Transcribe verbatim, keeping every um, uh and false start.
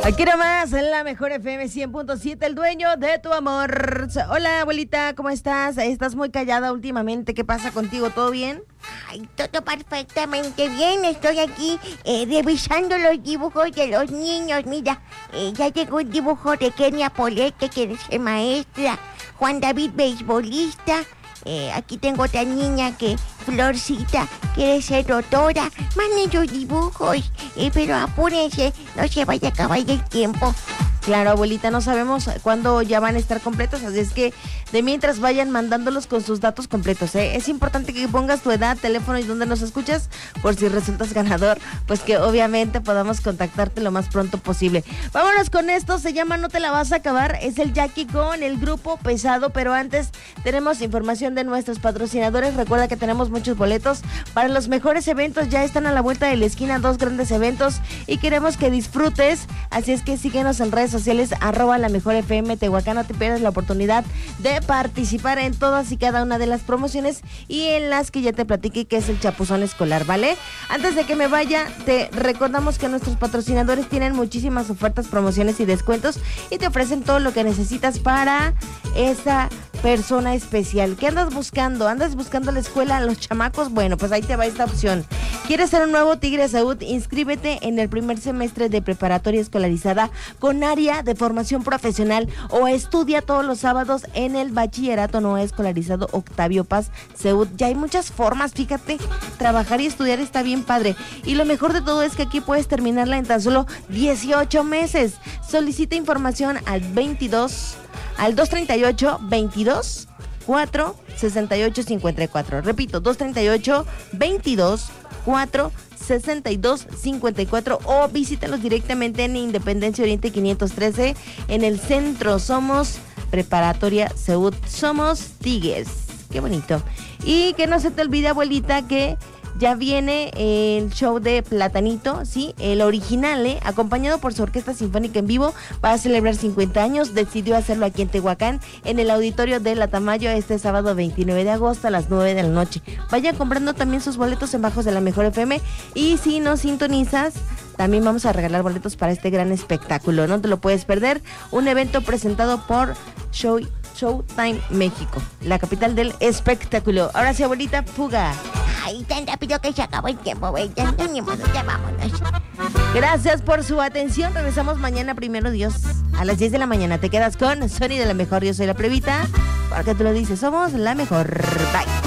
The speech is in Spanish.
Aquí nomás, en la mejor F M cien punto siete, el dueño de tu amor. Hola, abuelita, ¿cómo estás? Estás muy callada últimamente. ¿Qué pasa contigo? ¿Todo bien? Ay, todo perfectamente bien. Estoy aquí eh, revisando los dibujos de los niños. Mira, eh, ya llegó un dibujo de Kenia Polet, que quiere ser maestra. Juan David, beisbolista. Eh, aquí tengo otra niña que, Florcita, quiere ser doctora. Manden sus dibujos, eh, pero apúrense, no se vaya a acabar el tiempo. Claro, abuelita, no sabemos cuándo ya van a estar completos, así es que de mientras vayan mandándolos con sus datos completos, ¿eh? Es importante que pongas tu edad, teléfono y dónde nos escuchas, por si resultas ganador, pues que obviamente podamos contactarte lo más pronto posible. Vámonos con esto, se llama No Te La Vas a Acabar, es el Jackie con el grupo Pesado, pero antes tenemos información de nuestros patrocinadores. Recuerda que tenemos muchos boletos para los mejores eventos, ya están a la vuelta de la esquina, dos grandes eventos y queremos que disfrutes, así es que síguenos en redes sociales, arroba la mejor F M Tehuacán. No te pierdas la oportunidad de participar en todas y cada una de las promociones y en las que ya te platiqué, que es el chapuzón escolar, ¿vale? Antes de que me vaya, te recordamos que nuestros patrocinadores tienen muchísimas ofertas, promociones y descuentos y te ofrecen todo lo que necesitas para esa persona especial. ¿Qué andas buscando? ¿Andas buscando la escuela a los chamacos? Bueno, pues ahí te va esta opción. ¿Quieres ser un nuevo Tigre Saúd? Inscríbete en el primer semestre de preparatoria escolarizada con área de formación profesional o estudia todos los sábados en el bachillerato no escolarizado Octavio Paz Saúd. Ya hay muchas formas, fíjate, trabajar y estudiar está bien padre. Y lo mejor de todo es que aquí puedes terminarla en tan solo dieciocho meses. Solicita información al veintidós, al dos treinta y ocho, veintidós, cuatro, sesenta y ocho, cincuenta y cuatro. Repito, dos treinta y ocho, veintidós, cuatro, sesenta y dos, cincuenta y cuatro o visítalos directamente en Independencia Oriente quinientos trece en el centro. Somos Preparatoria Saúd, somos Tigres. Qué bonito. Y que no se te olvide, abuelita, que ya viene el show de Platanito, sí, el original, ¿eh? Acompañado por su orquesta sinfónica en vivo, va a celebrar cincuenta años, decidió hacerlo aquí en Tehuacán, en el auditorio de La Tamayo, este sábado veintinueve de agosto a las nueve de la noche. Vayan comprando también sus boletos en Bajos de la Mejor F M, y si nos sintonizas, también vamos a regalar boletos para este gran espectáculo, no te lo puedes perder, un evento presentado por Show Showtime México, la capital del espectáculo. Ahora sí, abuelita, fuga. Ay, tan rápido que se acabó el tiempo, güey. Ya, ya, ni modo, ya vámonos. Gracias por su atención. Regresamos mañana, primero Dios, a las diez de la mañana. Te quedas con Sony de la Mejor. Yo soy la Plebita, porque tú lo dices, somos la mejor. Bye.